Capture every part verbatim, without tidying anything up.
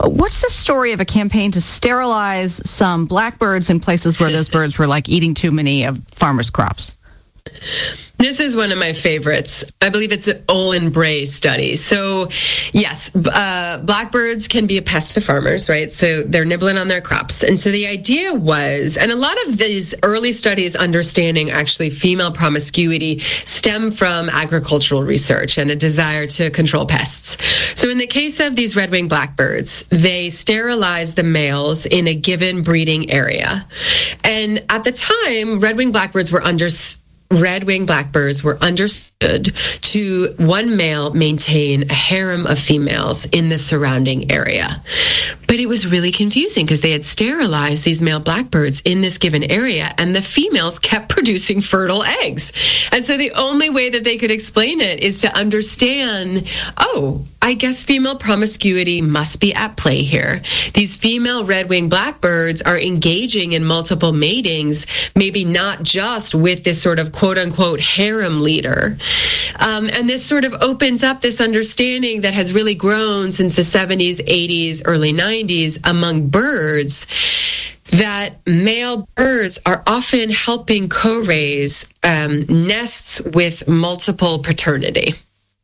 What's the story of a campaign to sterilize some blackbirds in places where those birds were like eating too many of farmers' crops? This is one of my favorites. I believe it's an Olin Bray study. So, yes, uh, blackbirds can be a pest to farmers, right? So they're nibbling on their crops. And so the idea was, and a lot of these early studies understanding actually female promiscuity stem from agricultural research and a desire to control pests. So in the case of these red-winged blackbirds, they sterilized the males in a given breeding area. And at the time, red-winged blackbirds were under Red-winged blackbirds were understood to one male maintain a harem of females in the surrounding area. But it was really confusing because they had sterilized these male blackbirds in this given area, and the females kept producing fertile eggs. And so the only way that they could explain it is to understand, oh, I guess female promiscuity must be at play here. These female red-winged blackbirds are engaging in multiple matings, maybe not just with this sort of quote-unquote harem leader. Um, and this sort of opens up this understanding that has really grown since the seventies, eighties, early nineties among birds, that male birds are often helping co-raise um, nests with multiple paternity.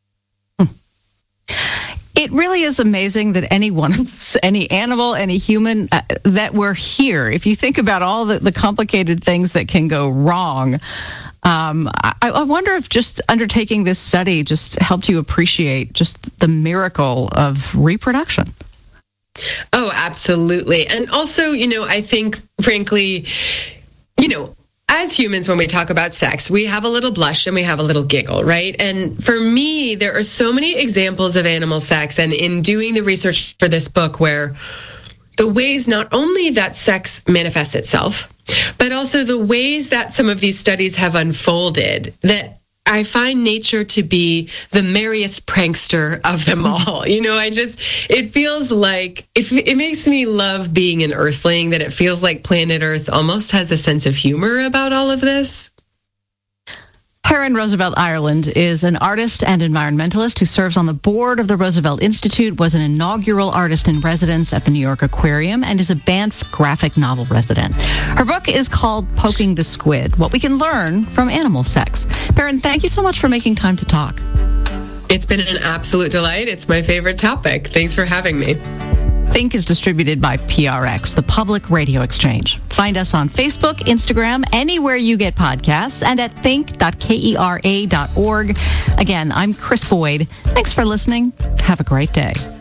It really is amazing that any one of us, any animal, any human, uh, that we're here. If you think about all the, the complicated things that can go wrong, um, I, I wonder if just undertaking this study just helped you appreciate just the miracle of reproduction. Oh, absolutely. And also, you know, I think, frankly, you know, as humans, when we talk about sex, we have a little blush and we have a little giggle, right? And for me, there are so many examples of animal sex, and in doing the research for this book, where the ways not only that sex manifests itself, but also the ways that some of these studies have unfolded, that I find nature to be the merriest prankster of them all. You know, I just, it feels like, it, it makes me love being an earthling, that it feels like planet Earth almost has a sense of humor about all of this. Perrin Roosevelt Ireland is an artist and environmentalist who serves on the board of the Roosevelt Institute, was an inaugural artist in residence at the New York Aquarium, and is a Banff graphic novel resident. Her book is called Poking the Squid, What We Can Learn from Animal Sex. Perrin, thank you so much for making time to talk. It's been an absolute delight. It's my favorite topic. Thanks for having me. Think is distributed by P R X, the Public Radio Exchange. Find us on Facebook, Instagram, anywhere you get podcasts, and at think dot kera dot org. Again, I'm Chris Boyd. Thanks for listening. Have a great day.